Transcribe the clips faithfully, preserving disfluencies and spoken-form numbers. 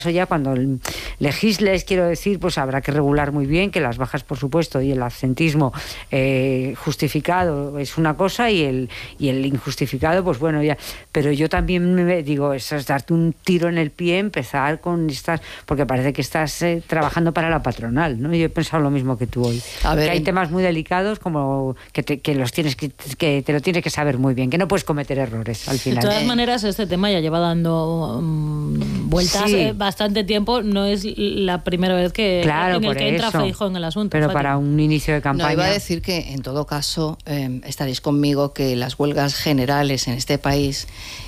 Eso ya cuando legisles, quiero decir, pues habrá que regular muy bien que las bajas, por supuesto, y el absentismo eh, justificado es una cosa y el y el injustificado, pues bueno, ya. Pero yo también me digo, eso es darte un tiro en el pie, empezar con estas, porque parece que estás eh, trabajando para la patronal, ¿no? Yo he pensado lo mismo que tú hoy. A ver, que hay en... temas muy delicados como que, te, que los tienes que, que te lo tienes que saber muy bien, que no puedes cometer errores al final. De todas maneras, este tema ya lleva dando um, vueltas sí. eh, bastante tiempo. No es la primera vez que claro, en el que entra eso. Feijóo en el asunto. Pero Fátima. Para un inicio de campaña. No, iba a decir que en todo caso eh, estaréis conmigo que las huelgas generales en este país,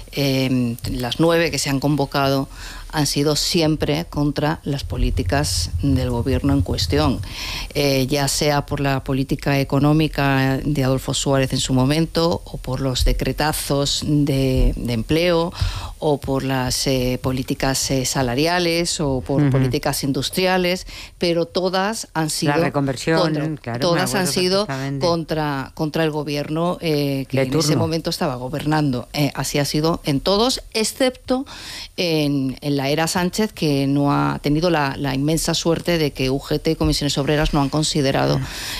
eh, las nueve que se han convocado, han sido siempre contra las políticas del gobierno en cuestión, eh, ya sea por la política económica de Adolfo Suárez en su momento, o por los decretazos de, de empleo, o por las eh, políticas eh, salariales, o por uh-huh. políticas industriales, pero todas han sido la reconversión, contra, claro, todas han sido contra, contra el gobierno eh, que de en turno. Ese momento estaba gobernando. Eh, así ha sido en todos, excepto en, en la era Sánchez, que no ha tenido la, la inmensa suerte de que U G T y Comisiones Obreras no han considerado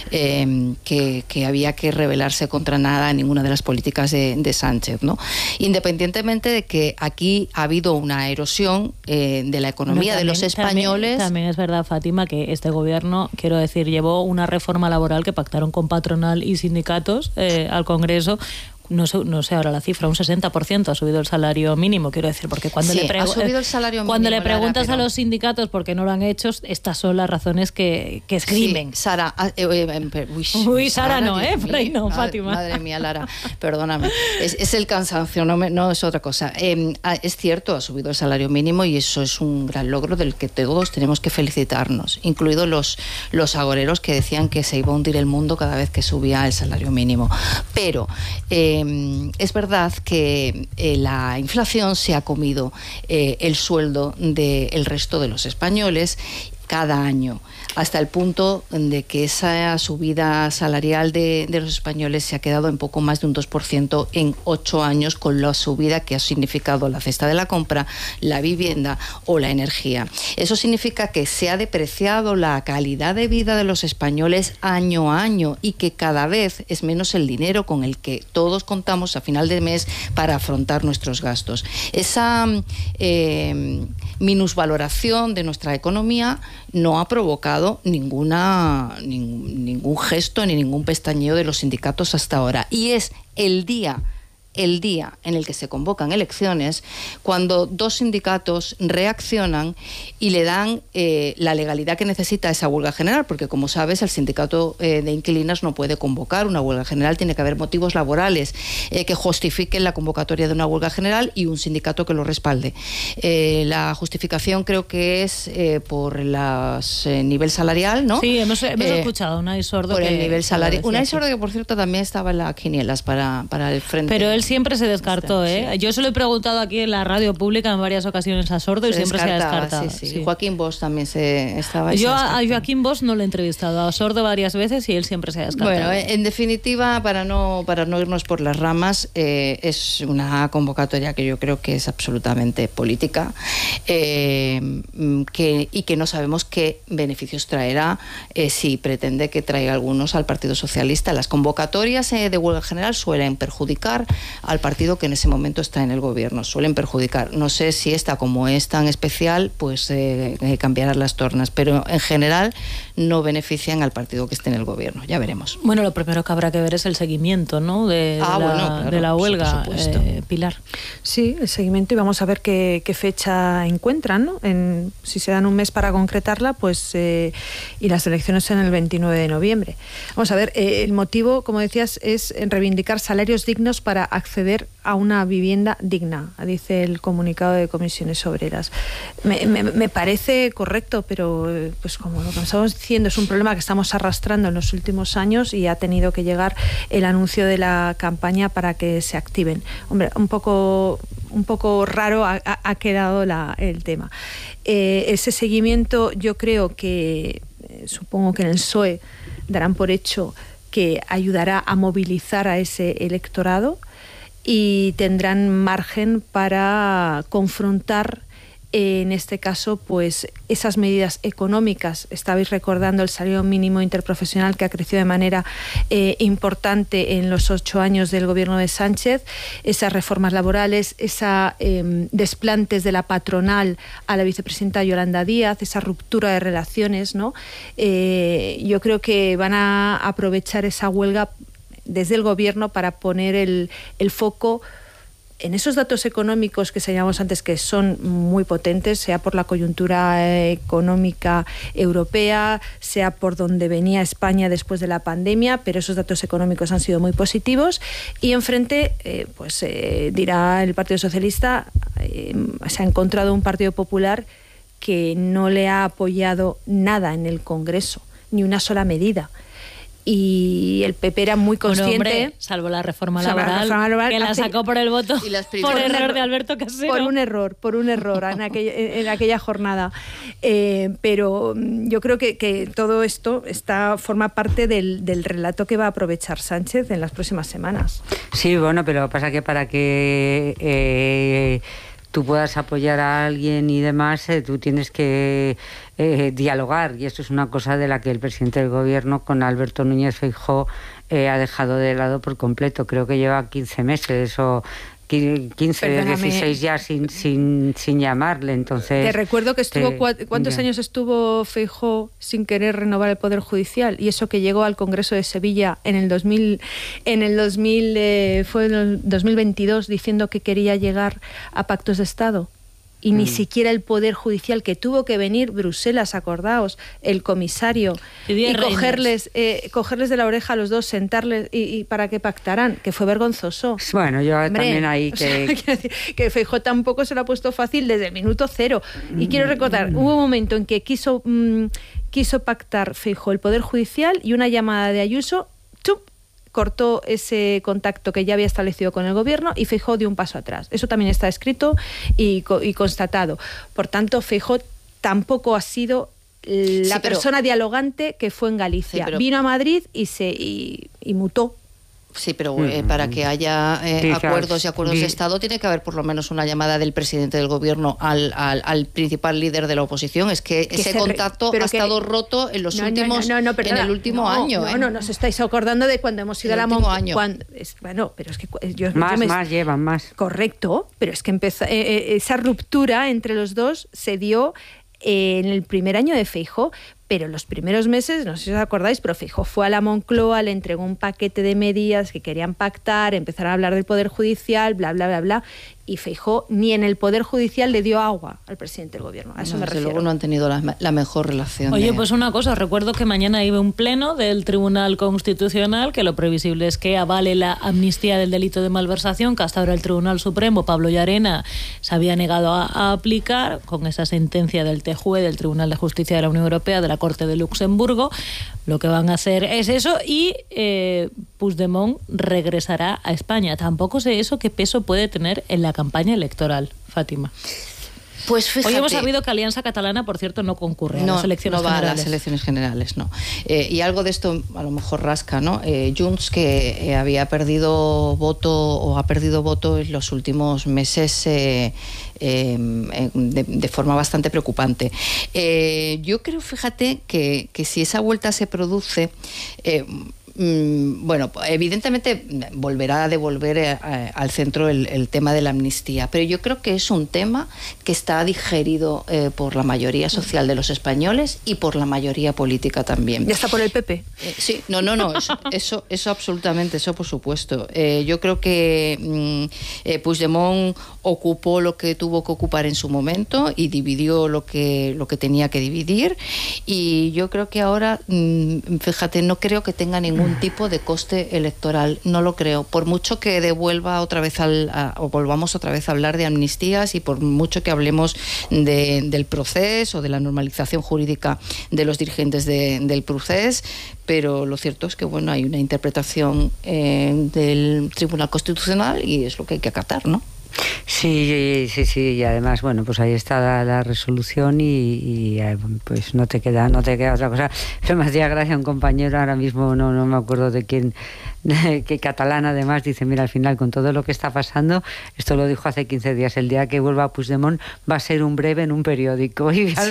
eh, que, que había que rebelarse contra nada, ninguna de las políticas de, de Sánchez, ¿no? Independientemente de que aquí ha habido una erosión eh, de la economía bueno, también, de los españoles. También, también es verdad, Fátima, que este gobierno, quiero decir, llevó una reforma laboral que pactaron con patronal y sindicatos eh, al Congreso. No sé, no sé ahora la cifra, un sesenta por ciento ha subido el salario mínimo, quiero decir, porque cuando sí, le, pregu- ha subido el salario cuando mínimo, le preguntas Lara, pero... a los sindicatos por qué no lo han hecho, estas son las razones que, que escriben. Sí, Sara, eh, eh, uy, uy, Sara, Sara no, ¿eh? Por ahí no, madre, Fátima. Madre mía, Lara, perdóname. Es, es el cansancio, no, me, no es otra cosa. Eh, es cierto, ha subido el salario mínimo y eso es un gran logro del que todos tenemos que felicitarnos, incluidos los, los agoreros que decían que se iba a hundir el mundo cada vez que subía el salario mínimo. Pero eh, es verdad que eh, la inflación se ha comido eh, el sueldo del resto de los españoles cada año, hasta el punto de que esa subida salarial de, de los españoles se ha quedado en poco más de un dos por ciento en ocho años, con la subida que ha significado la cesta de la compra, la vivienda o la energía. Eso significa que se ha depreciado la calidad de vida de los españoles año a año y que cada vez es menos el dinero con el que todos contamos a final de mes para afrontar nuestros gastos. Esa eh, minusvaloración de nuestra economía no ha provocado ninguna, ningún, ningún gesto ni ningún pestañeo de los sindicatos hasta ahora. Y es el día, el día en el que se convocan elecciones cuando dos sindicatos reaccionan y le dan eh, la legalidad que necesita esa huelga general, porque como sabes el sindicato eh, de inquilinas no puede convocar una huelga general, tiene que haber motivos laborales eh, que justifiquen la convocatoria de una huelga general y un sindicato que lo respalde. Eh, la justificación creo que es eh, por el eh, nivel salarial, ¿no? Sí, hemos, hemos eh, escuchado Unai Sordo. Por que, el nivel salarial. Unai sí. Sordo que por cierto también estaba en las quinielas para, para el frente. Pero él siempre se descartó, ¿eh? Sí. Yo se lo he preguntado aquí en la radio pública en varias ocasiones a Sordo y se siempre se ha descartado. Sí, sí. Sí. Joaquín Bosch también se estaba. Yo se a, a Joaquín Bosch no le he entrevistado, a Sordo varias veces y él siempre se ha descartado. Bueno, en definitiva, para no para no irnos por las ramas, eh, es una convocatoria que yo creo que es absolutamente política eh, que, y que no sabemos qué beneficios traerá eh, si pretende que traiga algunos al Partido Socialista. Las convocatorias eh, de huelga general suelen perjudicar al partido que en ese momento está en el gobierno, suelen perjudicar. No sé si esta, como es tan especial, pues eh, eh, cambiará las tornas, pero en general no benefician al partido que esté en el gobierno, ya veremos. Bueno, lo primero que habrá que ver es el seguimiento, ¿no? de, ah, de, la, bueno, claro, de la huelga, eh, Pilar. Sí, el seguimiento y vamos a ver qué, qué fecha encuentran, ¿no? En, si se dan un mes para concretarla, pues eh, y las elecciones en el veintinueve de noviembre. Vamos a ver, eh, el motivo, como decías, es reivindicar salarios dignos para acceder a una vivienda digna, dice el comunicado de Comisiones Obreras. Me, me, me parece correcto, pero pues como lo que estamos diciendo es un problema que estamos arrastrando en los últimos años y ha tenido que llegar el anuncio de la campaña para que se activen. Hombre, un poco, un poco raro ha, ha quedado la, el tema. Eh, ese seguimiento yo creo que, eh, supongo que en el P S O E darán por hecho que ayudará a movilizar a ese electorado y tendrán margen para confrontar En este caso, pues esas medidas económicas, estabais recordando el salario mínimo interprofesional que ha crecido de manera eh, importante en los ocho años del gobierno de Sánchez, esas reformas laborales, esa eh, desplantes de la patronal a la vicepresidenta Yolanda Díaz, esa ruptura de relaciones, ¿no? Eh, yo creo que van a aprovechar esa huelga desde el gobierno para poner el, el foco en esos datos económicos que señalamos antes, que son muy potentes, sea por la coyuntura económica europea, sea por donde venía España después de la pandemia, pero esos datos económicos han sido muy positivos. Y enfrente, eh, pues eh, dirá el Partido Socialista, eh, se ha encontrado un Partido Popular que no le ha apoyado nada en el Congreso, ni una sola medida. Y el P P era muy consciente, bueno, hombre, salvo la reforma salvo laboral, la reforma laboral que la hace, sacó por el voto y las por error error de Alberto Casero. Por un error, por un error en aquella, en aquella jornada. Eh, pero yo creo que, que todo esto está forma parte del, del relato que va a aprovechar Sánchez en las próximas semanas. Sí, bueno, pero pasa que para que eh, tú puedas apoyar a alguien y demás, eh, tú tienes que eh, dialogar, y esto es una cosa de la que el presidente del gobierno con Alberto Núñez Feijóo eh, ha dejado de lado por completo. Creo que lleva quince meses o quince, Perdóname. dieciséis ya sin, sin, sin llamarle. Entonces, te recuerdo que estuvo te, cua- ¿cuántos ya. años estuvo Feijóo sin querer renovar el Poder Judicial? Y eso que llegó al Congreso de Sevilla en el dos mil, en el dos mil eh, fue en el dos mil veintidós, diciendo que quería llegar a pactos de Estado. Y ni mm. siquiera el Poder Judicial, que tuvo que venir Bruselas, acordaos, el comisario, y, y cogerles, eh, cogerles de la oreja a los dos, sentarles y, y para que pactaran, que fue vergonzoso. Bueno, yo Hombre, también ahí que... O sea, decir, que Feijóo tampoco se lo ha puesto fácil desde el minuto cero. Y quiero recordar, mm. hubo un momento en que quiso, mmm, quiso pactar Feijóo el Poder Judicial, y una llamada de Ayuso, ¡chup!, cortó ese contacto que ya había establecido con el gobierno, y Feijóo dio un paso atrás. Eso también está escrito y, y constatado. Por tanto, Feijóo tampoco ha sido la sí, persona dialogante que fue en Galicia. Sí, pero... Vino a Madrid y se y, y mutó. Sí, pero eh, para que haya eh, sí, acuerdos y acuerdos de Estado tiene que haber por lo menos una llamada del presidente del gobierno al, al, al principal líder de la oposición. Es que, que ese contacto re, ha que, estado roto en los no, últimos no, no, no, en el último no, año. No, ¿eh? no, no, nos estáis acordando de cuando hemos ido el a la Moncloa. Bueno, pero es que yo, más, yo me, más llevan más. Correcto, pero es que empezó, eh, esa ruptura entre los dos se dio eh, en el primer año de Feijóo. Pero los primeros meses, no sé si os acordáis, pero Feijóo fue a la Moncloa, le entregó un paquete de medidas que querían pactar, empezaron a hablar del Poder Judicial, bla, bla, bla, bla, y Feijóo ni en el Poder Judicial le dio agua al presidente del gobierno. A eso no, me refiero. Luego no han tenido la, la mejor relación. Oye, de... pues una cosa, recuerdo que mañana iba un pleno del Tribunal Constitucional, que lo previsible es que avale la amnistía del delito de malversación, que hasta ahora el Tribunal Supremo, Pablo Llarena, se había negado a, a aplicar, con esa sentencia del T J U E, del Tribunal de Justicia de la Unión Europea, de la Corte de Luxemburgo. Lo que van a hacer es eso, y eh, Puigdemont regresará a España. Tampoco sé eso qué peso puede tener en la campaña electoral, Fátima. Pues fíjate, hoy hemos sabido que Alianza Catalana, por cierto, no concurre a no, las elecciones no va generales. a las elecciones generales, no. Eh, y algo de esto a lo mejor rasca, ¿no? Eh, Junts, que eh, había perdido voto o ha perdido voto en los últimos meses eh, eh, de, de forma bastante preocupante. Eh, yo creo, fíjate, que, que si esa vuelta se produce... Eh, bueno, evidentemente volverá a devolver eh, al centro el, el tema de la amnistía, pero yo creo que es un tema que está digerido eh, por la mayoría social de los españoles y por la mayoría política también. ¿Ya está por el P P? Eh, sí, no, no, no, eso, eso, eso absolutamente, eso por supuesto. Eh, yo creo que mm, eh, Puigdemont ocupó lo que tuvo que ocupar en su momento y dividió lo que, lo que tenía que dividir, y yo creo que ahora, mm, fíjate, no creo que tenga ningún tipo de coste electoral, no lo creo, por mucho que devuelva otra vez al, a, o volvamos otra vez a hablar de amnistías, y por mucho que hablemos de, del proceso, de la normalización jurídica de los dirigentes de, del proceso, pero lo cierto es que bueno, hay una interpretación eh, del Tribunal Constitucional y es lo que hay que acatar, ¿no? Sí, sí, sí, y además, bueno, pues ahí está la, la resolución y, y pues no te queda, no te queda otra cosa. Pero me hacía gracia un compañero, ahora mismo no, no me acuerdo de quién, que catalán además, dice, mira, al final con todo lo que está pasando, esto lo dijo hace quince días, el día que vuelva Puigdemont va a ser un breve en un periódico, y al